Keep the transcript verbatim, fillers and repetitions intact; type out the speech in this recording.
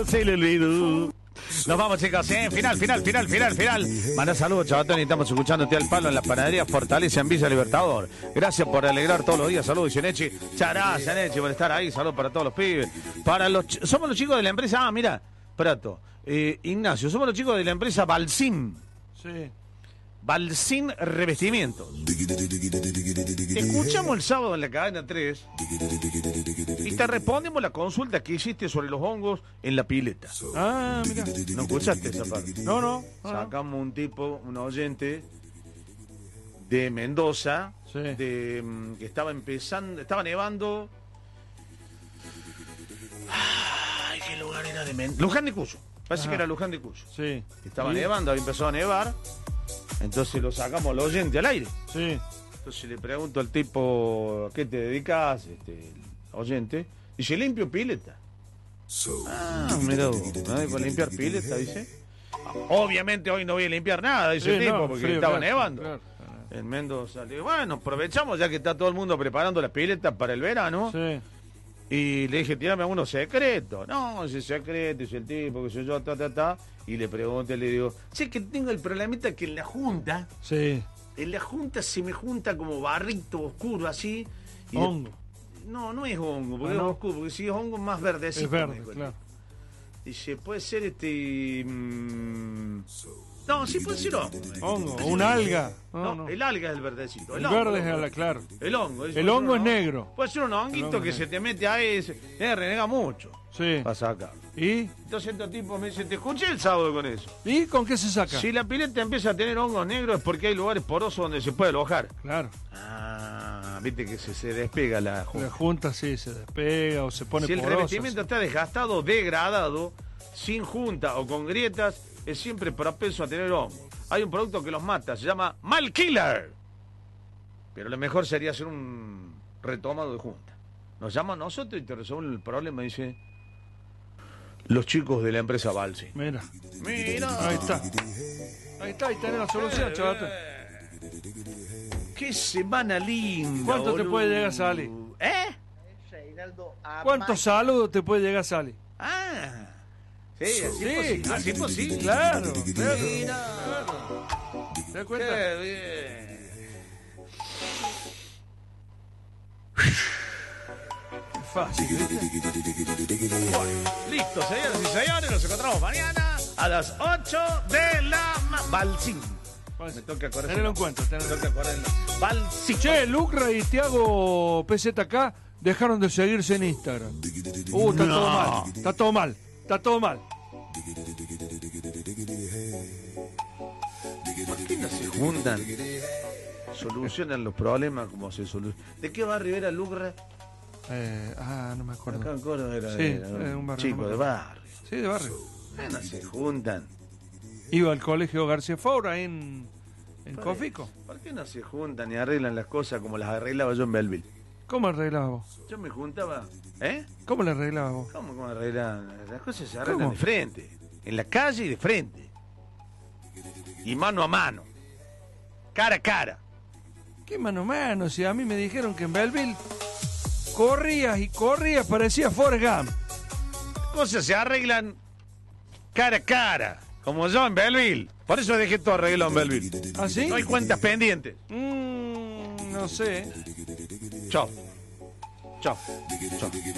se le olvidó. Nos vamos, chicos, ¿eh? Final, final, final, final, final. Manda saludos, chavatón, y estamos escuchándote al palo en la panadería Fortaleza en Villa Libertador. Gracias por alegrar todos los días. Saludos, Yenechi. Muchas gracias, Yenechi, por estar ahí. Saludos para todos los pibes. Para los ch- somos los chicos de la empresa. Ah, mira, Prato. Eh, Ignacio, somos los chicos de la empresa Balsim. Sí. Balsim Revestimientos. Te escuchamos el sábado en la cadena tres y te respondemos la consulta que hiciste sobre los hongos en la pileta. Ah, mira. ¿No escuchaste esa parte? No, no. no, no. Sacamos un tipo, un oyente de Mendoza, Sí. de, mm, que estaba empezando, estaba nevando. Ay, qué lugar era de Mendoza. Luján de Cuyo. Parece Ajá. que era Luján de Cuyo. Sí. Estaba ¿Y? nevando, había empezado a nevar. Entonces lo sacamos al oyente al aire. Sí. Entonces le pregunto al tipo, ¿a qué te dedicas? Este, el oyente. Dice, limpio pileta. Ah, mira, vos, ¿no? Para limpiar pileta, dice. Obviamente hoy no voy a limpiar nada, dice Sí, el tipo, no, porque frío, estaba claro, nevando. claro. En Mendoza. Le digo, bueno, aprovechamos ya que está todo el mundo preparando las piletas para el verano. Sí. Y le dije, tirame algunos secretos. No, ese secreto, es el tipo, que soy yo, ta, ta, ta. Y le pregunto, le digo, sé que tengo el problemita que en la junta, Sí. en la junta se me junta como barrito oscuro así. Y Hongo. de- No, no es hongo, porque Ah, ¿no? es oscuro, porque si es hongo más verdecito. Es verde, me dijo el claro. tipo. Dice, puede ser este... mm, No, sí puede ser hongo. Hongo. O una alga. No, No, no. el alga es el verdecito. El hongo, verde es el la, claro. El hongo. El puede hongo ser es un negro. Puede ser un honguito hongo que es se negro. te mete ahí, se eh, renega mucho. Sí. Para sacar. ¿Y? Entonces estos tipos me dicen, te escuché el sábado con eso. ¿Y con qué se saca? Si la pileta empieza a tener hongos negros es porque hay lugares porosos donde se puede alojar. Claro. Ah, viste que se, se despega la La junta. junta sí se despega o se pone Si el porosa. revestimiento está desgastado, degradado, sin junta o con grietas, es siempre propenso a tener hongos. Hay un producto que los mata, se llama Malkiller. Pero lo mejor sería hacer un retomado de junta. Nos llama a nosotros y te resuelven el problema, dice los chicos de la empresa Balsi. Mira. Mira. Ahí está. Ahí está, ahí tenés la solución, chaval. Qué semana linda. ¿Cuánto te boludo. puede llegar a salir? ¿Eh? ¿Cuántos saludos te puede llegar a salir? Ah. Sí, así Sí, posible. Así posible. Claro, claro. Mira. ¿Te das cuenta? Qué bien. Fácil, ¿viste? Listo, señoras y señores, nos encontramos mañana a las ocho de la mañana. Balsín. Me toca correr. Tenelo en cuenta, Me tenelo en toca correr. Balsín. Che, Lucra y Tiago P Z K dejaron de seguirse en Instagram. Uh, está No. todo mal. Está todo mal. Está todo mal. ¿Por qué no se juntan? Solucionan los problemas como se solucionan. ¿De qué barrio era Lucra? Eh, ah, no me acuerdo. Acá en Córdoba era, Sí, era eh, un barrio, chico no me de acuerdo. barrio. Sí, de barrio. Bueno, se juntan. Iba al colegio García Faura ahí en, en Cofico. ¿Por qué no se juntan y arreglan las cosas como las arreglaba yo en Belleville? ¿Cómo arreglabas vos? Yo me juntaba. ¿Eh? ¿Cómo le arreglabas vos? ¿Cómo, cómo arreglan? Las cosas se arreglan ¿Cómo? de frente. En la calle y de frente. Y mano a mano. Cara a cara. ¿Qué mano a mano? Si a mí me dijeron que en Belleville corrías y corrías, parecía Forrest Gump. Las cosas se arreglan cara a cara. Como yo en Belleville. Por eso dejé todo arreglado en Belleville. ¿Ah, sí? No hay cuentas pendientes. Mm, no sé. Chao. Chao. Chao.